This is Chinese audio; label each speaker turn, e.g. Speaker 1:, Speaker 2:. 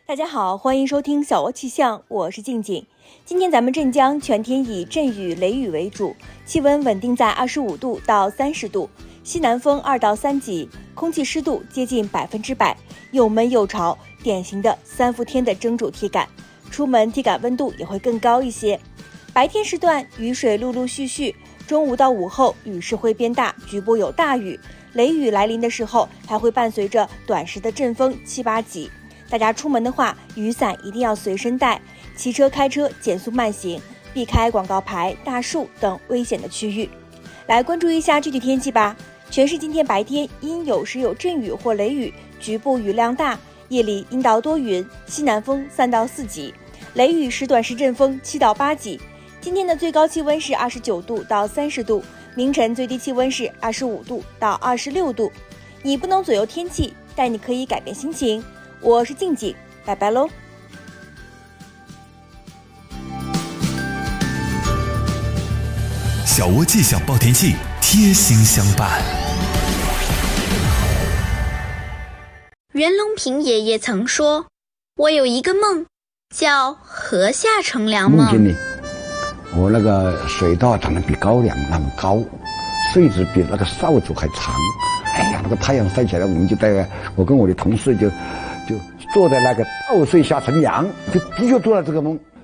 Speaker 1: 大家好，欢迎收听小窝气象，我是静静。今天咱们镇江全天以阵雨、雷雨为主，气温稳定在25度到30度，西南风2到3级，空气湿度接近100%，又闷又潮，典型的3伏天的蒸煮体感。出门体感温度也会更高一些。白天时段雨水陆陆续续，中午到午后雨势会变大，局部有大雨，雷雨来临的时候还会伴随着短时的阵风7、8级。大家出门的话，雨伞一定要随身带，骑车开车减速慢行，避开广告牌、大树等危险的区域。来关注一下具体天气吧。全市今天白天阴有时有阵雨或雷雨，局部雨量大，夜里阴到多云，西南风3到4级，雷雨时短时阵风7到8级。今天的最高气温是29度到30度，凌晨最低气温是25度到26度。你不能左右天气，但你可以改变心情。我是静静，拜拜喽。
Speaker 2: 小窝气象报天气，贴心相伴。
Speaker 3: 袁隆平爷爷曾说，我有一个梦，叫河下乘凉梦。
Speaker 4: 梦见呢，我那个水稻长得比高粱那么高，穗子比那个扫帚还长。哎呀，那个太阳晒起来，我跟我的同事就坐在那个稻穗下乘凉，就的确做了这个梦。